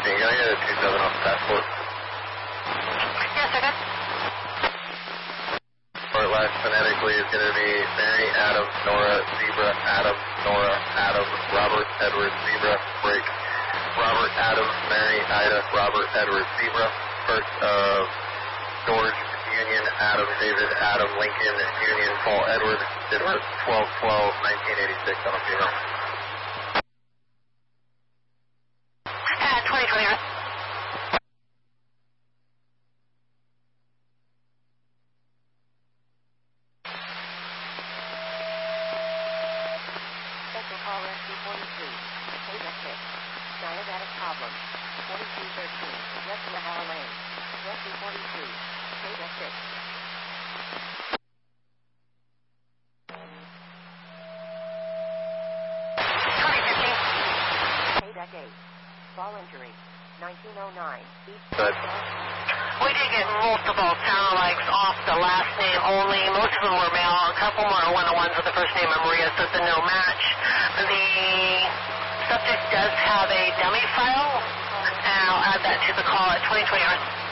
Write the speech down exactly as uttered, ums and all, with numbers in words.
fifteen. Can I get a two seven off the passport? Yes, sir. Or last phonetically is going to be Mary, Adam, Nora, Zebra, Adam, Nora, Adam, Robert, Edward, Zebra, break. Robert, Adam, Mary, Ida, Robert, Edward, Zebra. First of George, Union, Adam, David, Adam, Lincoln, Union, Paul, Edward, Edward, twelve twelve nineteen eighty-six on a female. Uh, twenty twenty. Special call S C forty-three. Data six. Diabetic problem. forty-two thirteen. West Mahalla Lane. S C forty-three. Data six. twenty fifteen. Data eight. Ball injury. nineteen oh nine. East. Good. We did get multiple sound-alikes off the last name only. Most of them were male. A couple more are one-on-ones with the first name of Maria, so it's a no match. The subject does have a dummy file, and I'll add that to the call at twenty twenty.